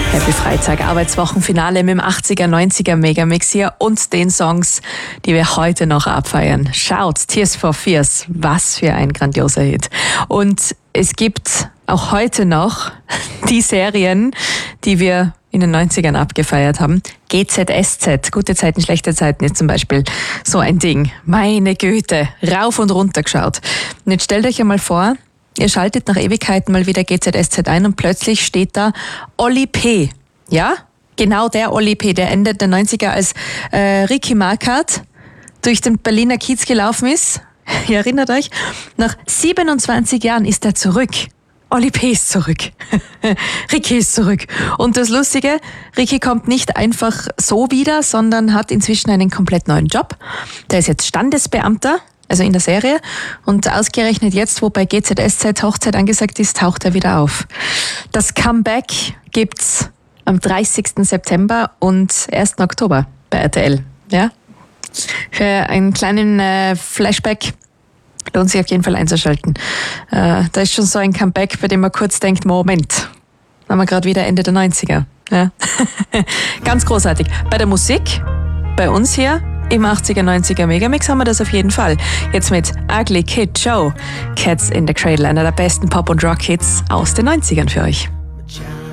Happy Freitag, Arbeitswochenfinale mit dem 80er, 90er Megamix hier und den Songs, die wir heute noch abfeiern. Schaut, Tears for Fears, was für ein grandioser Hit. Und es gibt auch heute noch die Serien, die wir in den 90ern abgefeiert haben. GZSZ, gute Zeiten, schlechte Zeiten ist zum Beispiel so ein Ding. Meine Güte, rauf und runter geschaut. Und jetzt stellt euch einmal vor, ihr schaltet nach Ewigkeiten mal wieder GZSZ ein und plötzlich steht da Oli P. Ja, genau der Oli P., der Ende der 90er als Ricky Marquardt durch den Berliner Kiez gelaufen ist. Ihr erinnert euch? Nach 27 Jahren ist er zurück. Oli P. ist zurück. Ricky ist zurück. Und das Lustige, Ricky kommt nicht einfach so wieder, sondern hat inzwischen einen komplett neuen Job. Der ist jetzt Standesbeamter, also in der Serie. Und ausgerechnet jetzt, wo bei GZSZ Hochzeit angesagt ist, taucht er wieder auf. Das Comeback gibt's am 30. September und 1. Oktober bei RTL. Ja? Für einen kleinen Flashback lohnt sich auf jeden Fall einzuschalten. Da ist schon so ein Comeback, bei dem man kurz denkt, Moment, haben wir gerade wieder Ende der 90er. Ja? Ganz großartig. Bei der Musik, bei uns hier, im 80er, 90er Megamix haben wir das auf jeden Fall. Jetzt mit Ugly Kid Joe, Cats in the Cradle, einer der besten Pop- und Rock-Hits aus den 90ern für euch.